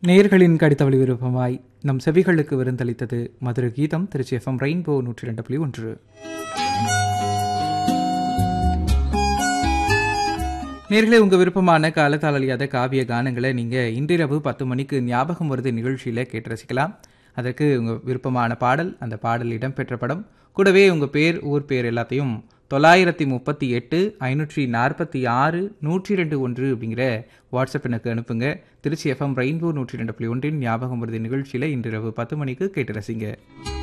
நேயர்களின் கடிதவழி விருப்பமாய் நம் செவிகளுக்கு விருந்தளித்தது மதுரை கீதம் திருச்சி FM ரெயின்போ 102.1. நேயர்களே, உங்கள் விருப்பமான காலத்தால் அழியாத காவிய கானங்களை நீங்கள் இன்றிரவு 10 மணிக்கு ஞாபகம் வருது நிகழ்ச்சியில் கேட்டு ரசிக்கலாம். அதற்கு உங்கள் விருப்பமான பாடல், அந்த பாடல் இடம்பெற்ற படம், கூடவே உங்கள் பேர், ஊர் பேர் எல்லாத்தையும் 938 546 102.1 அப்படிங்கிற வாட்ஸ்அப் எனக்கு அனுப்புங்க. திருச்சி FM ரெயின்போ 102.1 ஞாபகம் வருது நிகழ்ச்சியில் இன்றிரவு 10 மணிக்கு கேட்டு ரசிங்க.